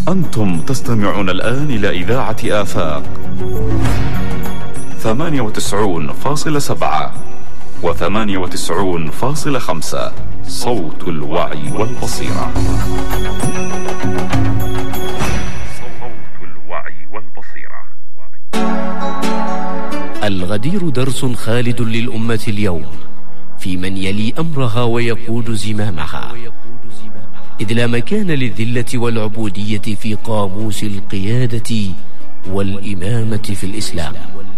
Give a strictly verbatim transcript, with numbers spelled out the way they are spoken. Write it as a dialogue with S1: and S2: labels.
S1: أنتم تستمعون الآن إلى إذاعة آفاق ثمانية وتسعون فاصلة سبعة وثمانية وتسعون فاصلة خمسة، صوت الوعي والبصيرة. صوت الوعي والبصيرة.
S2: الغدير درس خالد للأمة اليوم في من يلي أمرها ويقود زمامها، إذ لا مكان للذلة والعبودية في قاموس القيادة والإمامة في الإسلام.